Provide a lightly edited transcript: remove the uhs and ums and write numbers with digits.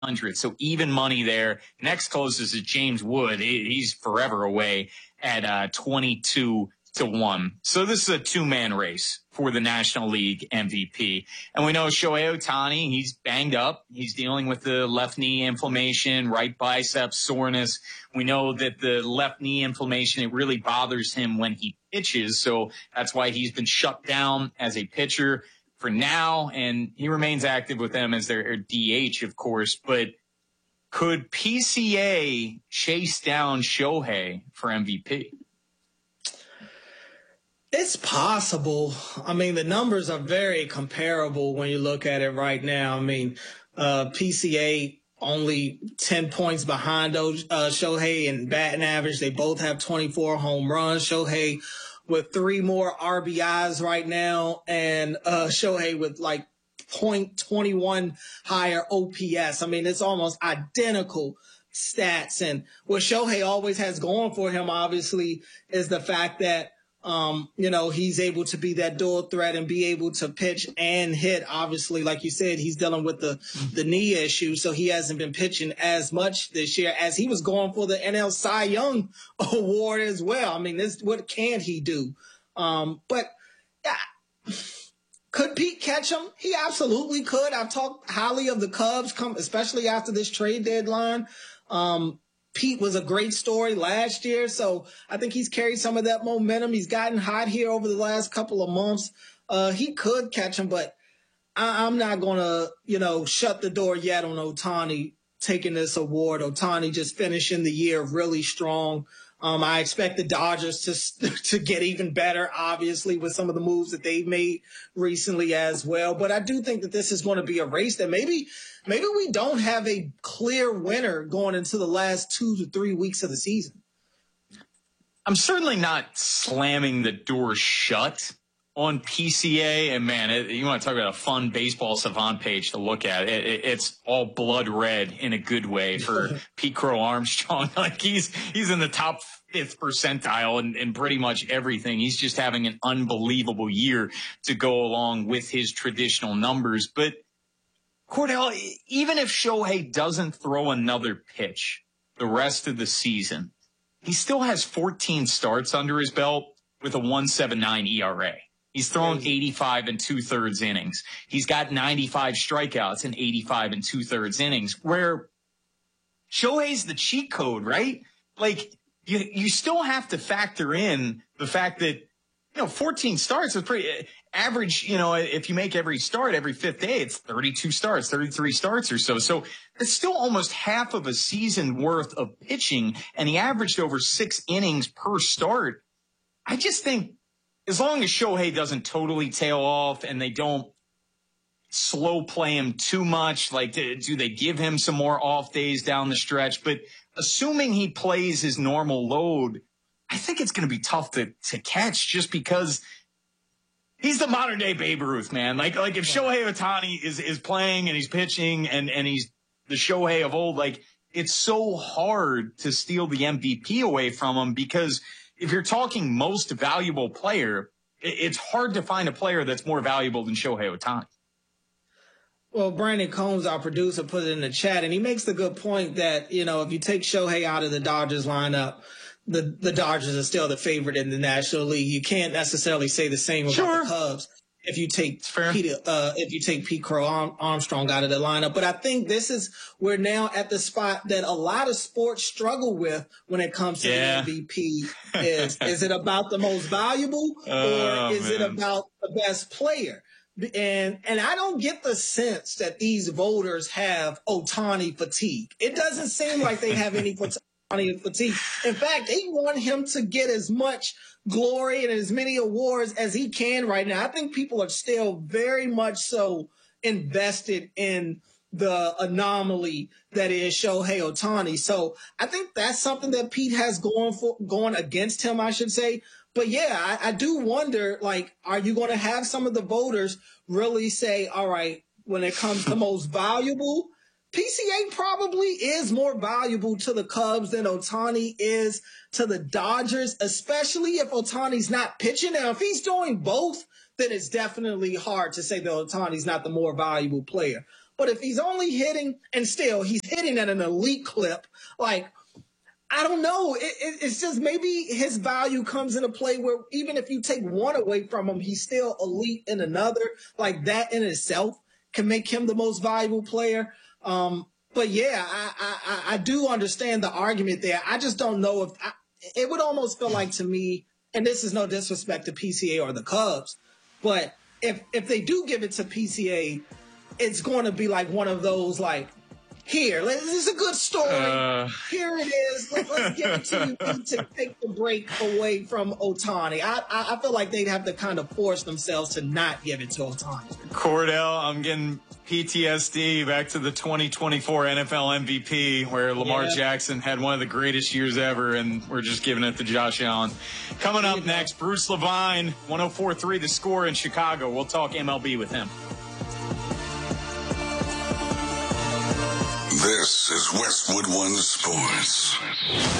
100. So even money there. Next closest is James Wood. He's forever away at 22-1. So this is a two-man race for the National League MVP. And we know Shohei Ohtani, he's banged up. He's dealing with the left knee inflammation, right bicep soreness. We know that the left knee inflammation, it really bothers him when he pitches. So that's why he's been shut down as a pitcher for now. And he remains active with them as their DH, of course. But could PCA chase down Shohei for MVP? It's possible. I mean, the numbers are very comparable when you look at it right now. I mean, PCA only 10 points behind Shohei in batting average. They both have 24 home runs. Shohei with 3 more RBIs right now, and Shohei with like .21 higher OPS. I mean, it's almost identical stats. And what Shohei always has going for him, obviously, is the fact that he's able to be that dual threat and be able to pitch and hit. Obviously, like you said, he's dealing with the knee issue, so he hasn't been pitching as much this year as he was going for the NL Cy Young Award as well. I mean, what can he do? But could Pete catch him? He absolutely could. I've talked highly of the Cubs, especially after this trade deadline. Pete was a great story last year, so I think he's carried some of that momentum. He's gotten hot here over the last couple of months. He could catch him, but I'm not going to, shut the door yet on Ohtani taking this award. Ohtani just finishing the year really strong. I expect the Dodgers to get even better, obviously, with some of the moves that they've made recently as well. But I do think that this is going to be a race that maybe we don't have a clear winner going into the last 2 to 3 weeks of the season. I'm certainly not slamming the door shut on PCA. And, man, you want to talk about a fun baseball savant page to look at. It's all blood red in a good way for Pete Crow Armstrong. Like he's in the top 5th percentile in pretty much everything. He's just having an unbelievable year to go along with his traditional numbers. But Cordell, even if Shohei doesn't throw another pitch the rest of the season, he still has 14 starts under his belt with a 1.79 ERA. He's thrown 85 2/3 innings. He's got 95 strikeouts in 85 2/3 innings, where Shohei's the cheat code, right? Like, you still have to factor in the fact that, 14 starts is pretty average. If you make every start every 5th day, it's 32 starts, 33 starts or so. So it's still almost half of a season worth of pitching, and he averaged over 6 innings per start. I just think as long as Shohei doesn't totally tail off and they don't slow play him too much, like do they give him some more off days down the stretch? But assuming he plays his normal load, I think it's going to be tough to catch just because he's the modern day Babe Ruth, man. Like if Shohei Ohtani is playing and he's pitching and he's the Shohei of old, like it's so hard to steal the MVP away from him because if you're talking most valuable player, it's hard to find a player that's more valuable than Shohei Ohtani. Well, Brandon Combs, our producer, put it in the chat, and he makes the good point that, if you take Shohei out of the Dodgers lineup, the Dodgers are still the favorite in the National League. You can't necessarily say the same about the Cubs if you take Pete Crow Armstrong out of the lineup. But I think we're now at the spot that a lot of sports struggle with when it comes to the MVP. Is it about the most valuable or is it about the best player? And I don't get the sense that these voters have Ohtani fatigue. It doesn't seem like they have any Ohtani fatigue. In fact, they want him to get as much glory and as many awards as he can right now. I think people are still very much so invested in the anomaly that is Shohei Ohtani. So I think that's something that Pete has going against him, I should say. But yeah, I do wonder, like, are you going to have some of the voters really say, all right, when it comes to most valuable, PCA probably is more valuable to the Cubs than Ohtani is to the Dodgers, especially if Ohtani's not pitching. Now, if he's doing both, then it's definitely hard to say that Ohtani's not the more valuable player. But if he's only hitting, and still he's hitting at an elite clip, like, I don't know. It's just maybe his value comes into play where even if you take one away from him, he's still elite in another. Like, that in itself can make him the most valuable player. But yeah, I do understand the argument there. I just don't know if it would almost feel like to me, and this is no disrespect to PCA or the Cubs, but if they do give it to PCA, it's going to be like one of those, like, here, this is a good story. Here it is. Let's give it to you to take the break away from Ohtani. I feel like they'd have to kind of force themselves to not give it to Ohtani. Cordell, I'm getting PTSD back to the 2024 NFL MVP where Lamar Jackson had one of the greatest years ever, and we're just giving it to Josh Allen. Coming up next, Bruce Levine, 104.3 The Score in Chicago. We'll talk MLB with him. This is Westwood One Sports.